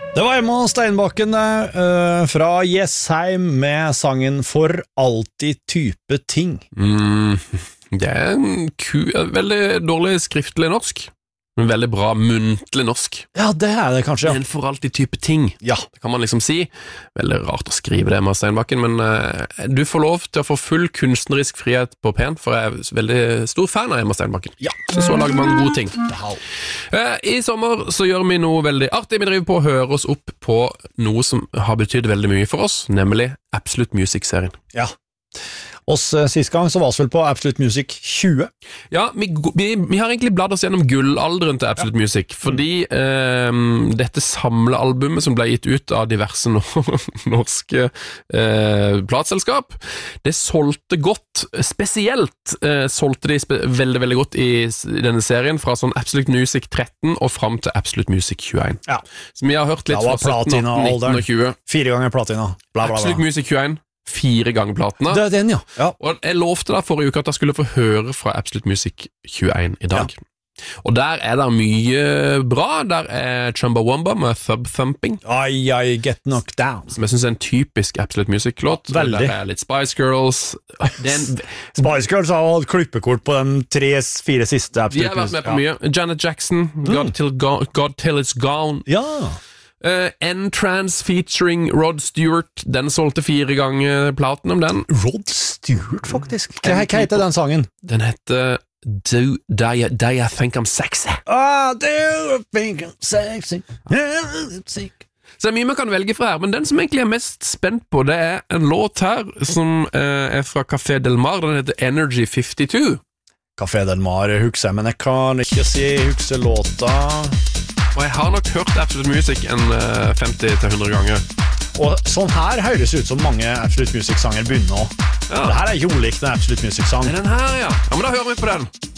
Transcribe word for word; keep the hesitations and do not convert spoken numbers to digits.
Det var Emma Steinbakken uh, fra Jessheim med sangen For alltid type ting. Mm, det er en ku, veldig dårlig skriftlig norsk, men veldig bra muntlig norsk. Ja, det er det kanskje, ja. En for alltid type ting, ja. Det kan man liksom si. Veldig rart å skrive det, Emma Steinbakken, men uh, du får lov til å få full kunstnerisk frihet på P en, for jeg er veldig stor fan av Emma Steinbakken. Ja. Så så lager man gode ting. Uh, I sommer så gjør vi noe veldig artig. Vi driver på å høre oss opp på noe som har betydd veldig mye for oss, nemlig Absolute Music-serien. Ja. Oss uh, sist gang så var vi vel på Absolute Music tjue. Ja, vi, vi, vi har egentlig bladd oss gjennom gullalderen til Absolute ja. Music, fordi eh, dette samlealbumet som ble gitt ut av diverse no norske eh, plateselskap, det solgte godt, spesielt eh, solgte de spe veldig, veldig godt i, i denne serien, fra sånn Absolute Music tretten og frem til Absolute Music tjueen. Ja. Så vi har hørt litt fra sytten, atten, nitten og tjue. Fire ganger platina. Bla, bla, bla. Absolute Music tjueen. Fire ganger platene. Det er den, ja. ja. Og jeg lovte da forrige uke at jeg skulle få høre fra Absolute Music tjueen i dag. Ja. Og der er det mye bra. Der er Chumbawamba med Thub Thumping. Ai, ai, Get Knocked Down. Som jeg synes er en typisk Absolute Music-låt. Veldig. Der er litt Spice Girls. En... Spice Girls har hatt klippekort på de tre-fire siste Absolute Music. De har vært med på ja. mye. Janet Jackson, mm. God, till go God Till It's Gone. Ja. Uh, N-Trans featuring Rod Stewart. Den solgte fire ganger platen om den. Rod Stewart, faktisk. Hva, hva heter den sangen? Den heter Do, do, you, do you Think I'm Sexy? Ah, do you think I'm sexy? sexy. Så det er mye man kan velge fra her, men den som egentlig er mest spent på, det er en låt her som uh, er fra Café Del Mar. Den heter Energy femtito. Café Del Mar husker jeg, men jeg kan ikke si husker låta. Og jeg har nok hørt Absolute Music en uh, femti til hundre ganger. Og sånn her høres ut som mange Absolute Music-sanger begynner nå. Ja. Det her er jo likt en Absolute Music-sang. Det er den her, ja. Ja, men da hører vi på den.